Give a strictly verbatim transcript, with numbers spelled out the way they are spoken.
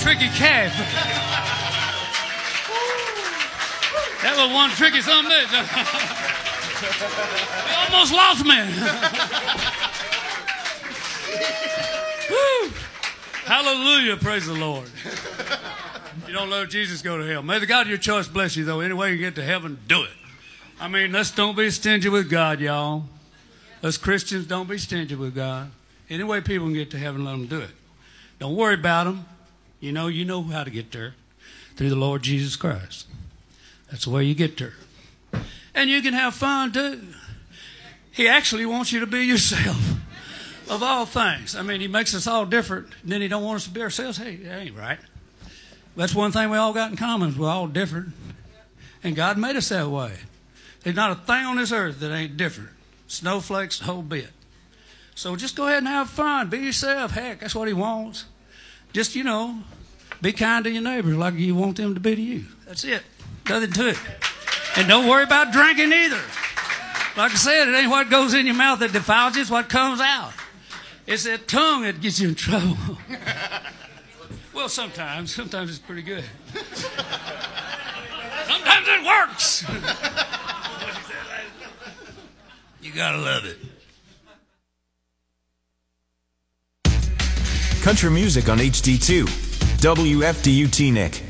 tricky calf. That was one tricky son of a bitch. You almost lost me. Woo. Hallelujah, praise the Lord. If you don't love Jesus, go to hell. May the God of your choice bless you, though. Any way you get to heaven, do it. I mean, let's don't be stingy with God, y'all. Us Christians, don't be stingy with God. Any way people can get to heaven, let them do it. Don't worry about them. You know, you know how to get there. Through the Lord Jesus Christ. That's the way you get there. And you can have fun, too. He actually wants you to be yourself. Of all things. I mean, he makes us all different. And then he don't want us to be ourselves. Hey, that ain't right. That's one thing we all got in common. Is we're all different. And God made us that way. There's not a thing on this earth that ain't different. Snowflakes, the whole bit. So just go ahead and have fun. Be yourself. Heck, that's what he wants. Just, you know, be kind to your neighbors like you want them to be to you. That's it. Nothing to it. And don't worry about drinking either. Like I said, it ain't what goes in your mouth that defiles you. It's what comes out. It's that tongue that gets you in trouble. Well, sometimes. Sometimes it's pretty good. Sometimes it works. You gotta love it. Country music on H D two. W F D U Teaneck.